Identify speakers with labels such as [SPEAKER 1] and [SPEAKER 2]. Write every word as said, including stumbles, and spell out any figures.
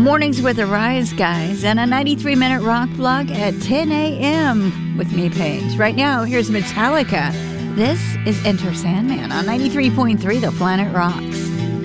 [SPEAKER 1] Mornings with Arise, guys, and a ninety-three minute rock block at ten a.m. with me, Paige. Right now, here's Metallica. This is Enter Sandman on ninety-three point three The Planet Rocks.